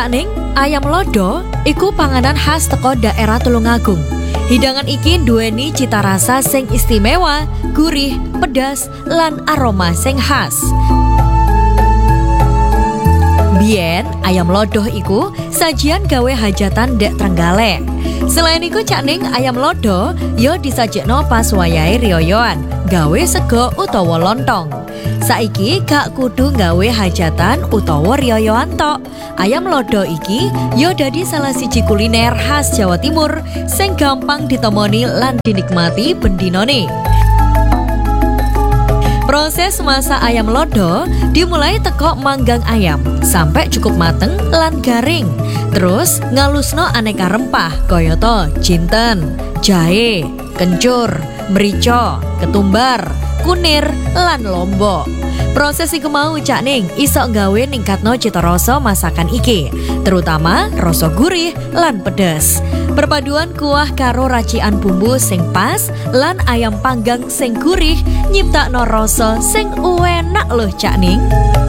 Cak Ning, ayam lodo iku panganan khas teko daerah Tulungagung. Hidangan iki duweni cita rasa sing istimewa, gurih, pedas, lan aroma sing khas. Biyen ayam lodo iku sajian gawe hajatan dek Trenggalek. Selain iku Cak Ning, ayam lodo yo disajekno pas wayahe riyoyoan, gawe sego utawa lontong. Saiki gak kudu gawe hajatan utawa riyoyoan tok. Ayam lodo iki yo dadi salah siji kuliner khas Jawa Timur sing gampang ditemoni lan dinikmati bendinone. Proses masak ayam lodo dimulai teko manggang ayam sampai cukup mateng lan garing. Terus ngalusno aneka rempah kayata jinten, jahe, kencur, merica, ketumbar, kunir, lan lombok. Proses iku mau Cak Ning iso gawe ningkatno cita rasa masakan iki, terutama rasa gurih lan pedes. Perpaduan kuah karo racikan bumbu sing pas lan ayam panggang sing gurih nyiptakno rasa sing enak loh Cak Ning.